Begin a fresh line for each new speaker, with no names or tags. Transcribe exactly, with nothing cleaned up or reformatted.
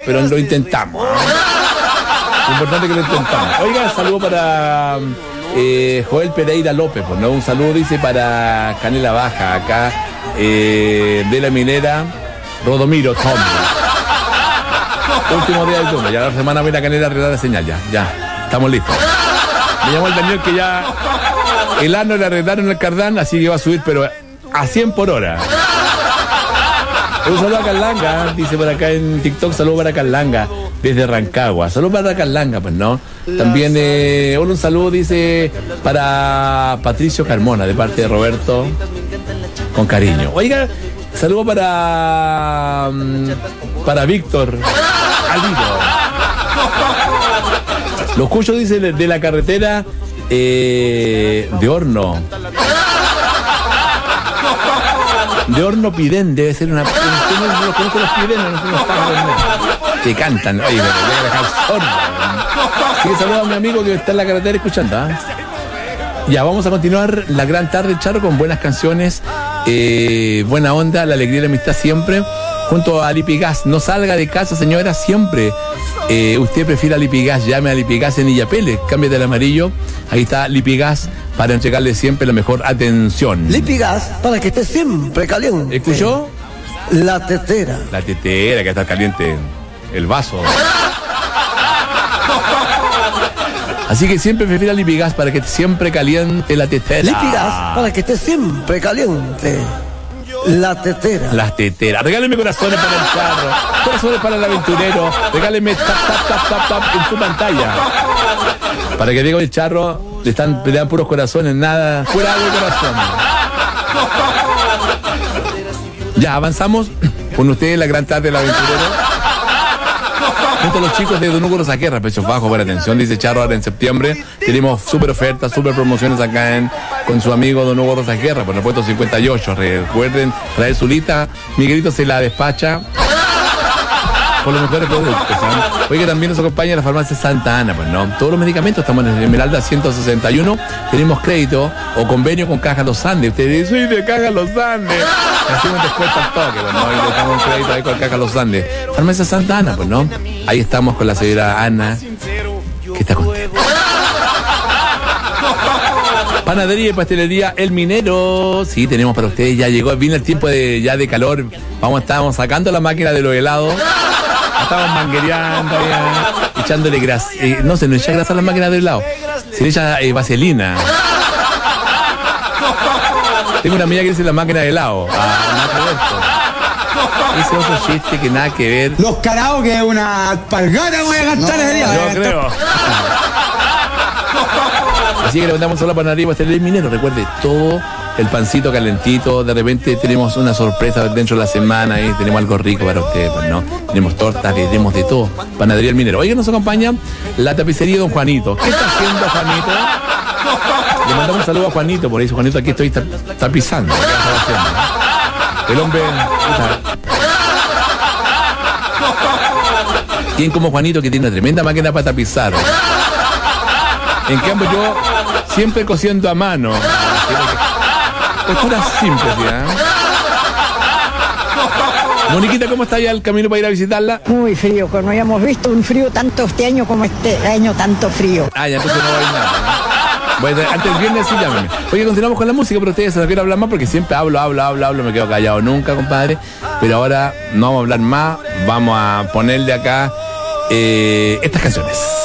pero lo intentamos. Lo importante es que lo intentamos. Oiga, saludo para eh, Joel Pereira López, pues, ¿no? Un saludo, dice, para Canela Baja, acá, eh, de la minera Rodomiro Tom. Último día del turno, ya la semana voy a Canela a arreglar la señal, ya, ya, estamos listos. Me llamó el Daniel que ya el ano le arreglaron el cardán, así que va a subir, pero a cien por hora. Un saludo a Carlanga, dice por acá en TikTok, saludo para Carlanga, desde Rancagua. Saludo para Carlanga, pues, ¿no? También eh, un saludo, dice, para Patricio Carmona, de parte de Roberto, con cariño. Oiga, saludo para para Víctor Alino. Lo escucho, dice, de la carretera eh, de Horno. De Horno Pidén, debe ser una... Usted no los conoce los Pidén, no son los pájaros que cantan. Oye, me voy a dejar sordo. Así que saludo a mi amigo que está en la carretera escuchando, ¿eh? Ya, vamos a continuar la gran tarde, Charo, con buenas canciones, eh, buena onda, la alegría y la amistad siempre, junto a Lipigas. No salga de casa, señora, siempre. Eh, usted prefiere a Lipigas, llame a Lipigas en Illapele, cámbiate el amarillo. Ahí está Lipigas para entregarle siempre la mejor atención.
Lipigas para que esté siempre caliente.
¿Escuchó?
La tetera.
La tetera, que está caliente el vaso. Así que siempre prefiere a Lipigas para que esté siempre caliente la tetera.
Lipigas para que esté siempre caliente la tetera.
Las teteras. Regálenme corazones para el Charro, corazones para el aventurero. Regálenme tap, tap, tap, tap, tap en su pantalla. Para que Diego y el Charro le están le dan puros corazones, nada, pura agua de corazones. Ya, avanzamos con ustedes la gran tarde del aventurero. Junto a los chicos de Don Hugo Rosaquerra, pechos bajos, buena atención, dice Charro, ahora en septiembre tenemos súper ofertas, súper promociones acá en, con su amigo Don Hugo Rosaquerra, por el puesto cincuenta y ocho. Recuerden traer su lista, Miguelito se la despacha con los mejores productos, ¿sabes? Oye, que también nos acompaña la farmacia Santa Ana, pues, ¿no? Todos los medicamentos, estamos en Esmeralda ciento sesenta y uno, tenemos crédito o convenio con Caja Los Andes. Usted dice, soy de Caja Los Andes. Hacemos descuento al toque, pues, ¿no? Y le damos un crédito ahí con Caja Los Andes. Farmacia Santa Ana, pues, ¿no? Ahí estamos con la señora Ana, que está contenta. Panadería y pastelería El Minero. Sí, tenemos para ustedes, ya llegó, viene el tiempo de ya de calor. Vamos, estamos sacando la máquina de los helados. Estamos manguereando, ya, echándole grasa. Eh, no se nos echa grasa a la máquina de helado. Se le echa eh, vaselina. Tengo una amiga que dice la máquina de helado. Ah, nada que ver. Ese otro chiste que nada que ver.
Los caraos que una alpargata voy a gastar ese día.
Yo creo. Así que le mandamos a la panadería y pastelería El Minero. Recuerde, todo el pancito calentito. De repente tenemos una sorpresa dentro de la semana y tenemos algo rico para ustedes, pues, ¿no? Tenemos tortas, tenemos de todo. Panadería El Minero. Oiga, nos acompaña la tapicería Don Juanito. ¿Qué está haciendo Juanito? Le mandamos un saludo a Juanito, por eso Juanito, aquí estoy tapizando. ¿Qué está haciendo? El hombre... ¿Quién como Juanito que tiene una tremenda máquina para tapizar? En cambio yo siempre cosiendo a mano. Postura simple, ¿ya? Moniquita, ¿cómo está ya el camino para ir a visitarla?
Muy frío, que no hayamos visto un frío tanto este año como este año, tanto frío.
Ah, ya, entonces no va a ir nada, ¿no? Bueno, antes del viernes sí llámame. Oye, continuamos con la música, pero ustedes se no quiero hablar más porque siempre hablo, hablo, hablo, hablo, me quedo callado nunca, compadre. Pero ahora no vamos a hablar más, vamos a ponerle acá eh, estas canciones.